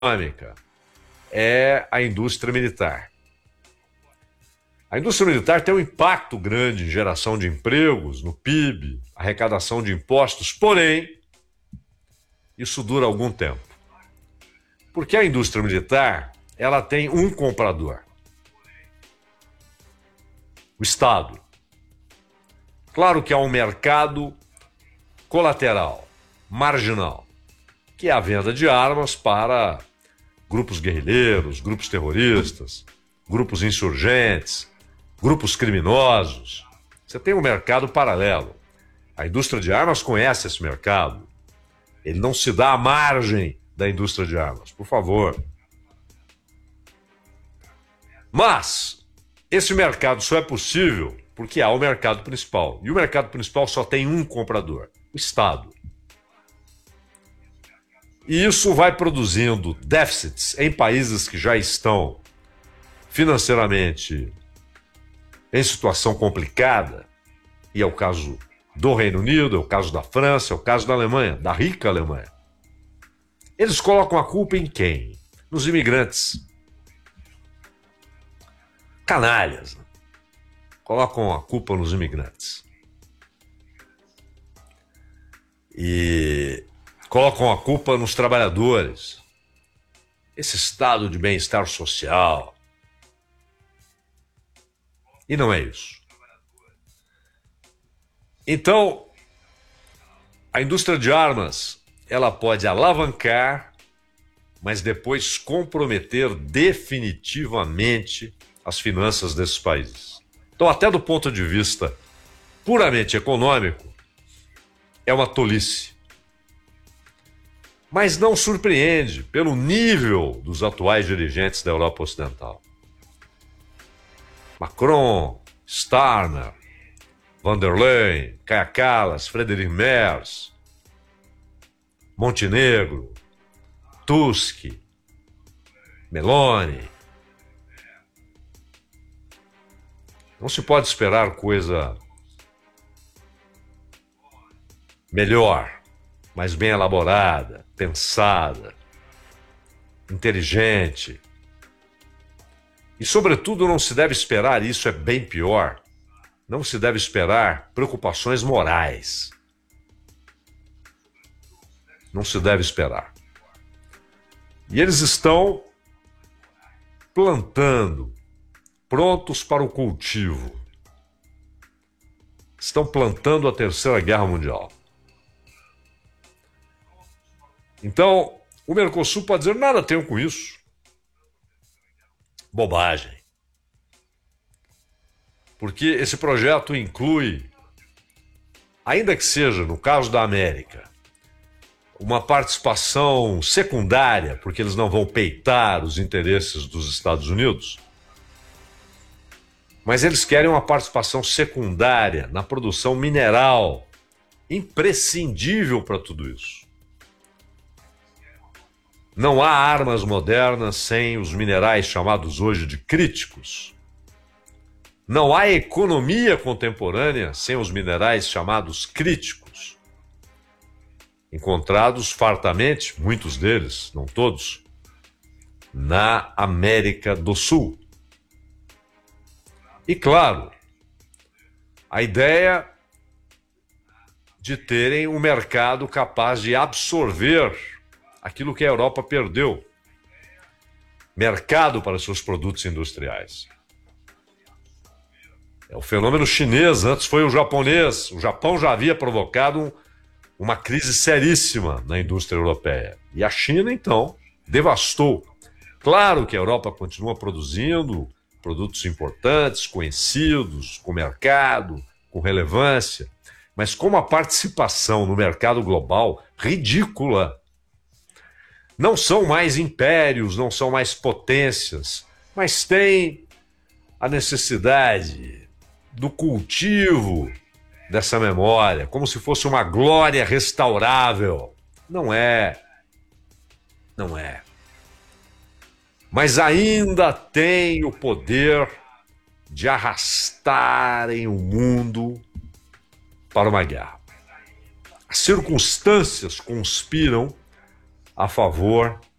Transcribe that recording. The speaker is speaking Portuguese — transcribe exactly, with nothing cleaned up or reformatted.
econômica é a indústria militar. A indústria militar tem um impacto grande em geração de empregos, no P I B, arrecadação de impostos, porém, isso dura algum tempo. Porque a indústria militar, ela tem um comprador. O Estado. Claro que há um mercado colateral, marginal, que é a venda de armas para grupos guerrilheiros, grupos terroristas, grupos insurgentes, grupos criminosos. Você tem um mercado paralelo. A indústria de armas conhece esse mercado. Ele não se dá à margem da indústria de armas, por favor. Mas esse mercado só é possível porque há o mercado principal. E o mercado principal só tem um comprador, o Estado. E isso vai produzindo déficits em países que já estão financeiramente em situação complicada, e é o caso do Reino Unido, é o caso da França, é o caso da Alemanha, da rica Alemanha. Eles colocam a culpa em quem? Nos imigrantes. Canalhas, né? Colocam a culpa nos imigrantes. E colocam a culpa nos trabalhadores. Esse estado de bem-estar social. E não é isso. Então, a indústria de armas, ela pode alavancar, mas depois comprometer definitivamente as finanças desses países. Então, até do ponto de vista puramente econômico, é uma tolice. Mas não surpreende pelo nível dos atuais dirigentes da Europa Ocidental. Macron, Starmer, Van der Leyen, Kaja Kallas, Friedrich Merz, Montenegro, Tusk, Meloni. Não se pode esperar coisa melhor, mas bem elaborada, pensada, inteligente. E, sobretudo, não se deve esperar, isso é bem pior, não se deve esperar preocupações morais. Não se deve esperar. E eles estão plantando, prontos para o cultivo. Estão plantando a Terceira Guerra Mundial. Então, o Mercosul pode dizer, nada tenho com isso. Bobagem. Porque esse projeto inclui, ainda que seja, no caso da América, uma participação secundária, porque eles não vão peitar os interesses dos Estados Unidos, mas eles querem uma participação secundária na produção mineral, imprescindível para tudo isso. Não há armas modernas sem os minerais chamados hoje de críticos. Não há economia contemporânea sem os minerais chamados críticos. Encontrados fartamente, muitos deles, não todos, na América do Sul. E claro, a ideia de terem um mercado capaz de absorver aquilo que a Europa perdeu. Mercado para seus produtos industriais. É o fenômeno chinês, antes foi o japonês. O Japão já havia provocado uma crise seríssima na indústria europeia. E a China, então, devastou. Claro que a Europa continua produzindo produtos importantes, conhecidos, com mercado, com relevância, mas com uma participação no mercado global ridícula. Não são mais impérios, não são mais potências, mas têm a necessidade do cultivo dessa memória, como se fosse uma glória restaurável. Não é. Não é. Mas ainda tem o poder de arrastarem o mundo para uma guerra. As circunstâncias conspiram a favor